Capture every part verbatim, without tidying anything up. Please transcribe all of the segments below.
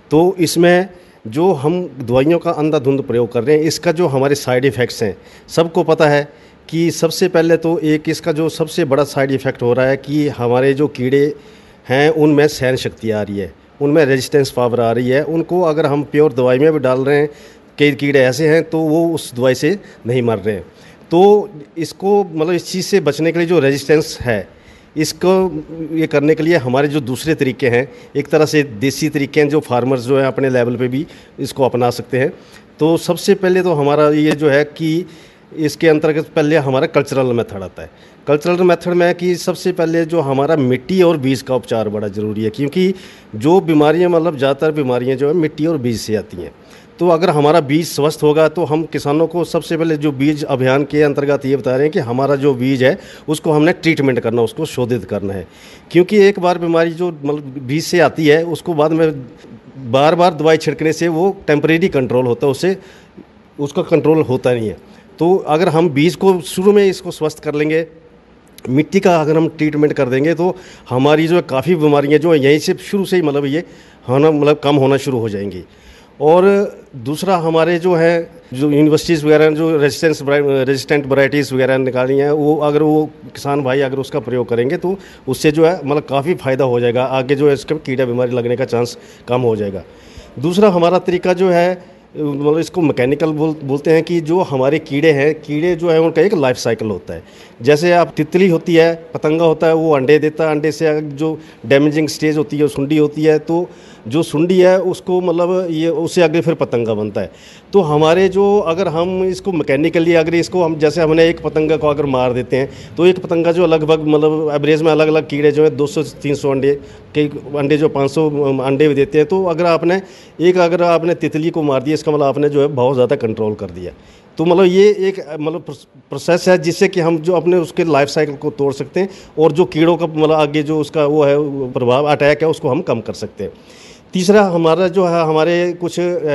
तो इसमें जो हम दवाइयों का अंधाधुंध प्रयोग कर रहे हैं, इसका जो हमारे साइड इफ़ेक्ट्स हैं, सबको पता है कि सबसे पहले तो एक इसका जो सबसे बड़ा साइड इफ़ेक्ट हो रहा है कि हमारे जो कीड़े हैं उनमें सहन शक्ति आ रही है, उनमें रेजिस्टेंस पावर आ रही है। उनको अगर हम प्योर दवाई में भी डाल रहे हैं, कई कीड़े ऐसे हैं तो वो उस दवाई से नहीं मर रहे हैं। तो इसको मतलब इस चीज़ से बचने के लिए जो रेजिस्टेंस है, इसको ये करने के लिए हमारे जो दूसरे तरीके हैं, एक तरह से देसी तरीके हैं जो फार्मर्स जो है अपने लेवल पे भी इसको अपना सकते हैं। तो सबसे पहले तो हमारा ये जो है कि इसके अंतर्गत पहले हमारा कल्चरल मेथड आता है। कल्चरल मेथड में कि सबसे पहले जो हमारा मिट्टी और बीज का उपचार बड़ा ज़रूरी है, क्योंकि जो बीमारियां मतलब ज़्यादातर बीमारियां जो है मिट्टी और बीज से आती हैं। तो अगर हमारा बीज स्वस्थ होगा तो हम किसानों को सबसे पहले जो बीज अभियान के अंतर्गत ये बता रहे हैं कि हमारा जो बीज है उसको हमने ट्रीटमेंट करना, उसको शोधित करना है। क्योंकि एक बार बीमारी जो मतलब बीज से आती है उसको बाद में बार बार दवाई छिड़कने से वो टेम्परेरी कंट्रोल होता है, उससे उसका कंट्रोल होता नहीं है। तो अगर हम बीज को शुरू में इसको स्वस्थ कर लेंगे, मिट्टी का अगर हम ट्रीटमेंट कर देंगे तो हमारी जो काफ़ी बीमारियां जो है यहीं से शुरू से ही मतलब ये होना मतलब कम होना शुरू हो जाएंगी। और दूसरा हमारे जो है जो यूनिवर्सिटीज़ वगैरह जो रेजिस्टेंस रेजिस्टेंट वैरायटीज़ वगैरह निकाली हैं, वो अगर वो किसान भाई अगर उसका प्रयोग करेंगे तो उससे जो है मतलब काफ़ी फ़ायदा हो जाएगा, आगे जो है इसका कीड़ा बीमारी लगने का चांस कम हो जाएगा। दूसरा हमारा तरीका जो है मतलब इसको मैकेनिकल बोल बोलते हैं कि जो हमारे कीड़े हैं, कीड़े जो है उनका एक लाइफ साइकिल होता है। जैसे आप तितली होती है, पतंगा होता है, वो अंडे देता है, अंडे से जो डैमेजिंग स्टेज होती है सुंडी होती है, तो जो सुंडी है उसको मतलब ये उससे आगे फिर पतंगा बनता है। तो हमारे जो अगर हम इसको मैकेनिकली अगर इसको हम जैसे हमने एक पतंगा को अगर मार देते हैं तो एक पतंगा जो लगभग मतलब एवरेज में अलग अलग कीड़े जो है दो सौ तीन सौ अंडे, कई अंडे जो पाँच सौ अंडे भी देते हैं। तो अगर आपने एक अगर आपने तितली को मार दिया, इसका मतलब आपने जो है बहुत ज़्यादा कंट्रोल कर दिया। तो मतलब ये एक मतलब प्रोसेस है जिससे कि हम जो अपने उसके लाइफ साइकिल को तोड़ सकते हैं और जो कीड़ों का मतलब आगे जो उसका वो है प्रभाव अटैक है उसको हम कम कर सकते हैं। तीसरा हमारा जो है हमारे कुछ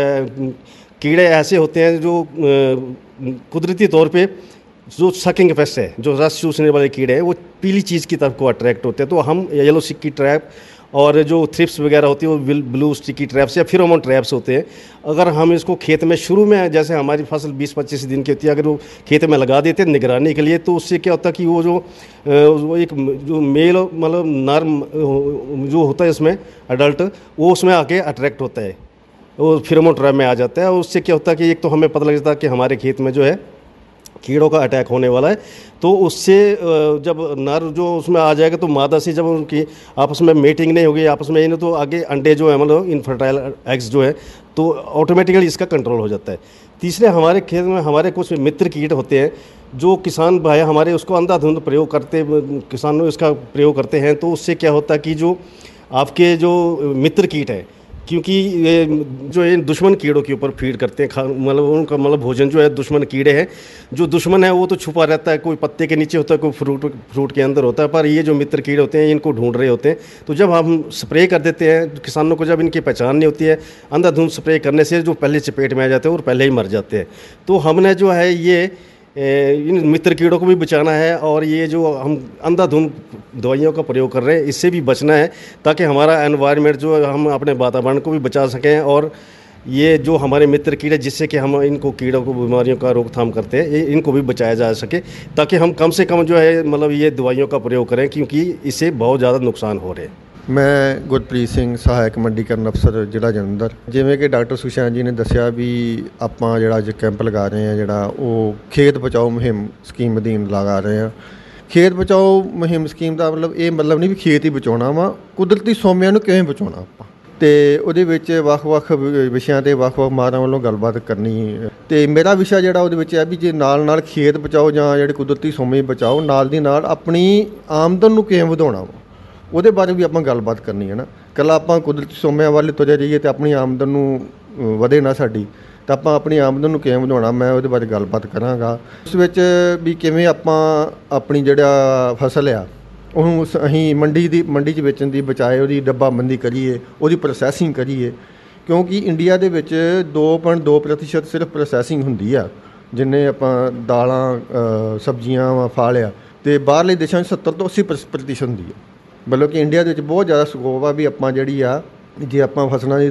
कीड़े ऐसे होते हैं जो कुदरती तौर पे जो सकिंग पेस्ट है, जो रस चूसने वाले कीड़े हैं, वो पीली चीज़ की तरफ को अट्रैक्ट होते हैं। तो हम येलो स्टिकी ट्रैप और जो थ्रिप्स वगैरह होती है वो ब्लू स्टिकी ट्रैप्स या फिरोमोन ट्रैप्स होते हैं। अगर हम इसको खेत में शुरू में जैसे हमारी फसल बीस पच्चीस दिन की होती है, अगर वो खेत में लगा देते हैं निगरानी के लिए, तो उससे क्या होता है कि वो जो वो एक जो मेल मतलब नर जो होता है इसमें अडल्ट, वो उसमें आके अट्रैक्ट होता है, वो फिरोमोन ट्रैप में आ जाता है। और उससे क्या होता है कि एक तो हमें पता लग जाता है कि हमारे खेत में जो है कीड़ों का अटैक होने वाला है। तो उससे जब नर जो उसमें आ जाएगा तो मादा से जब उनकी आपस में मीटिंग नहीं होगी, आपस में नहीं, तो आगे अंडे जो है मतलब इनफर्टाइल एग्स जो है तो ऑटोमेटिकली इसका कंट्रोल हो जाता है। तीसरे हमारे खेत में हमारे कुछ मित्र कीट होते हैं जो किसान भाई हमारे उसको अंधाधुंध प्रयोग करते किसानों इसका प्रयोग करते हैं। तो उससे क्या होता है कि जो आपके जो मित्र कीट हैं, क्योंकि ये जो ये दुश्मन कीड़ों के ऊपर फीड करते हैं, मतलब उनका मतलब भोजन जो है दुश्मन कीड़े हैं। जो दुश्मन है वो तो छुपा रहता है, कोई पत्ते के नीचे होता है, कोई फ्रूट फ्रूट के अंदर होता है, पर ये जो मित्र कीड़े होते हैं इनको ढूंढ रहे होते हैं। तो जब हम स्प्रे कर देते हैं किसानों को, जब इनकी पहचान नहीं होती है, अंधाधुंध स्प्रे करने से जो पहले चपेट में आ जाते हैं और पहले ही मर जाते हैं। तो हमने जो है ये इन मित्र कीड़ों को भी बचाना है और ये जो हम अंधाधुंध दवाइयों का प्रयोग कर रहे हैं इससे भी बचना है, ताकि हमारा एनवायरनमेंट जो हम अपने वातावरण को भी बचा सकें और ये जो हमारे मित्र कीड़े जिससे कि हम इनको कीड़ों को बीमारियों का रोकथाम करते हैं इनको भी बचाया जा सके, ताकि हम कम से कम जो है मतलब ये दवाइयों का प्रयोग करें, क्योंकि इससे बहुत ज़्यादा नुकसान हो रहे हैं। मैं ਗੁਰਪ੍ਰੀਤ ਸਿੰਘ ਸਹਾਇਕ ਮੰਡੀਕਰਨ ਅਫਸਰ ਜ਼ਿਲ੍ਹਾ ਜਲੰਧਰ। ਜਿਵੇਂ ਕਿ ਡਾਕਟਰ ਸੁਸ਼ਾਂਤ ਜੀ ਨੇ ਦੱਸਿਆ ਵੀ ਆਪਾਂ ਜਿਹੜਾ ਅੱਜ ਕੈਂਪ ਲਗਾ ਰਹੇ ਹਾਂ ਜਿਹੜਾ ਉਹ ਖੇਤ ਬਚਾਓ ਮੁਹਿੰਮ ਸਕੀਮ ਅਧੀਨ ਲਗਾ ਰਹੇ ਹਾਂ। ਖੇਤ ਬਚਾਓ ਮੁਹਿੰਮ ਸਕੀਮ ਦਾ ਮਤਲਬ ਇਹ ਮਤਲਬ ਨਹੀਂ ਵੀ ਖੇਤ ਹੀ ਬਚਾਉਣਾ ਵਾ, ਕੁਦਰਤੀ ਸੋਮਿਆਂ ਨੂੰ ਕਿਵੇਂ ਬਚਾਉਣਾ ਆਪਾਂ, ਅਤੇ ਉਹਦੇ ਵਿੱਚ ਵੱਖ-ਵੱਖ ਵਿਸ਼ਿਆਂ 'ਤੇ ਵੱਖ-ਵੱਖ ਮਾਹਰਾਂ ਵੱਲੋਂ ਗੱਲਬਾਤ ਕਰਨੀ। ਅਤੇ ਮੇਰਾ ਵਿਸ਼ਾ ਜਿਹੜਾ ਉਹਦੇ ਵਿੱਚ ਹੈ ਵੀ ਜੇ ਨਾਲ ਨਾਲ ਖੇਤ ਬਚਾਓ ਜਾਂ ਜਿਹੜੇ ਕੁਦਰਤੀ ਸੋਮੇ ਬਚਾਓ, ਨਾਲ ਦੀ ਨਾਲ ਆਪਣੀ ਆਮਦਨ ਨੂੰ ਕਿਵੇਂ ਵਧਾਉਣਾ ਵਾ ਉਹਦੇ ਬਾਰੇ ਵੀ ਆਪਾਂ ਗੱਲਬਾਤ ਕਰਨੀ ਹੈ ਨਾ। ਇਕੱਲਾ ਆਪਾਂ ਕੁਦਰਤੀ ਸੋਮਿਆਂ ਵੱਲ ਤੁਰੇ ਰਹੀਏ ਅਤੇ ਆਪਣੀ ਆਮਦਨ ਨੂੰ ਵਧੇ ਨਾ ਸਾਡੀ, ਤਾਂ ਆਪਾਂ ਆਪਣੀ ਆਮਦਨ ਨੂੰ ਕਿਵੇਂ ਵਧਾਉਣਾ ਮੈਂ ਉਹਦੇ ਬਾਰੇ ਗੱਲਬਾਤ ਕਰਾਂਗਾ। ਉਸ ਵਿੱਚ ਵੀ ਕਿਵੇਂ ਆਪਾਂ ਆਪਣੀ ਜਿਹੜਾ ਫਸਲ ਆ ਉਹਨੂੰ ਅਸੀਂ ਮੰਡੀ ਦੀ ਮੰਡੀ 'ਚ ਵੇਚਣ ਦੀ ਬਚਾਏ ਉਹਦੀ ਡੱਬਾਬੰਦੀ ਕਰੀਏ, ਉਹਦੀ ਪ੍ਰੋਸੈਸਿੰਗ ਕਰੀਏ, ਕਿਉਂਕਿ ਇੰਡੀਆ ਦੇ ਵਿੱਚ ਦੋ ਪੁਆਇੰਟ ਦੋ ਪ੍ਰਤੀਸ਼ਤ ਸਿਰਫ ਪ੍ਰੋਸੈਸਿੰਗ ਹੁੰਦੀ ਆ, ਜਿੰਨੇ ਆਪਾਂ ਦਾਲਾਂ ਸਬਜ਼ੀਆਂ ਵਾ ਫਲ ਆ, ਅਤੇ ਬਾਹਰਲੇ ਦੇਸ਼ਾਂ 'ਚ ਸੱਤਰ ਤੋਂ ਅੱਸੀ ਪ੍ਰਤੀਸ਼ਤ ਹੁੰਦੀ ਆ। ਮਤਲਬ ਕਿ ਇੰਡੀਆ ਦੇ ਵਿੱਚ ਬਹੁਤ ਜ਼ਿਆਦਾ ਸਕੋਪ ਆ ਵੀ ਆਪਾਂ ਜਿਹੜੀ ਆ ਜੇ ਆਪਾਂ ਫਸਲਾਂ ਦੀ